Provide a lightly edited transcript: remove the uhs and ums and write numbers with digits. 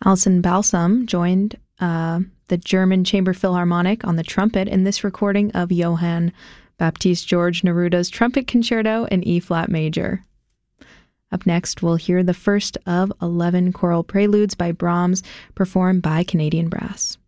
Alison Balsam joined the German Chamber Philharmonic on the trumpet in this recording of Johann Baptist George Neruda's Trumpet Concerto in E-flat major. Up next, we'll hear the first of 11 choral preludes by Brahms performed by Canadian Brass.